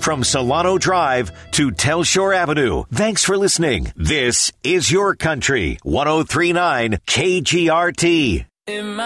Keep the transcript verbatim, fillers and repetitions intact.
from Solano Drive to Telshore Avenue. Thanks for listening. This is Your Country, one oh three point nine K G R T. In my